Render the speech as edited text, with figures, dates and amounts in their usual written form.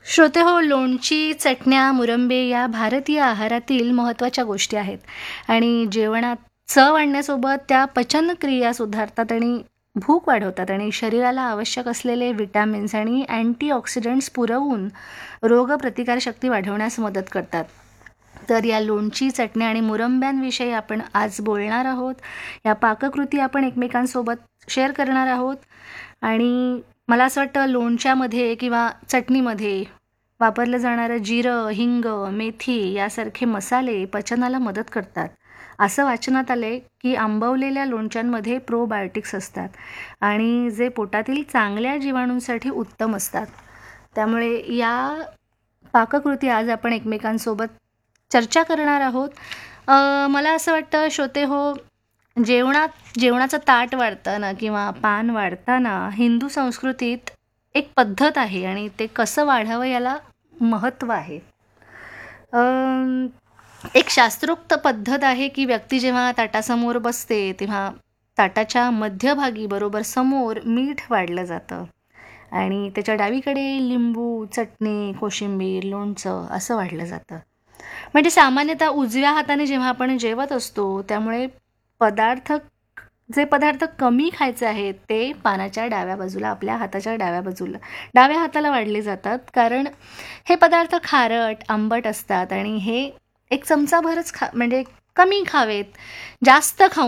श्रोते हो, लोणची, चटण्या, मुरंबे या भारतीय आहारातील महत्त्वाच्या गोष्टी आहेत आणि जेवणात चव आणण्यासोबत त्या पचनक्रिया सुधारतात आणि भूक वाढवतात आणि शरीराला आवश्यक असलेले विटॅमिन्स आणि अँटीऑक्सिडंट्स पुरवून रोगप्रतिकारशक्ती वाढवण्यास मदत करतात. तर या लोणची, चटण्या आणि मुरंब्यांविषयी आपण आज बोलणार आहोत. या पाककृती आपण एकमेकांसोबत शेअर करणार आहोत आणि मला असं वाटतं लोणच्यामध्ये किंवा चटणीमध्ये वापरलं जाणारं जिरं, हिंग, मेथी यासारखे मसाले पचनाला मदत करतात. असं वाचनात आलंय की आंबवलेल्या लोणच्यांमध्ये प्रोबायोटिक्स असतात आणि जे पोटातील चांगल्या जीवाणूंसाठी उत्तम असतात. त्यामुळे या पाककृती आज आपण एकमेकांसोबत चर्चा करणार आहोत. मला असं वाटतं श्रोते हो, जेवणाचं ताट वाढताना किंवा पान वाढताना हिंदू संस्कृतीत एक पद्धत आहे आणि ते कसं वाढावं याला महत्त्व आहे. अम, एक शास्त्रोक्त पद्धत आहे की व्यक्ती जेव्हा ताटासमोर बसते तेव्हा ताटाच्या मध्यभागी बरोबर समोर मीठ वाढलं जातं आणि त्याच्या डावीकडे लिंबू, चटणी, कोशिंबीर, लोणचं असं वाढलं जातं. म्हणजे सामान्यतः उजव्या हाताने जेव्हा आपण जेवत असतो त्यामुळे पदार्थ जे पदार्थ कमी खायचे आहेत ते पानाच्या डाव्या बाजूला, आपल्या हाताच्या डाव्या हाताला वाढले जातात. कारण हे पदार्थ खारट, आंबट असतात आणि हे एक चमचाभरच म्हणजे कमी खावेत, जास्त खाऊ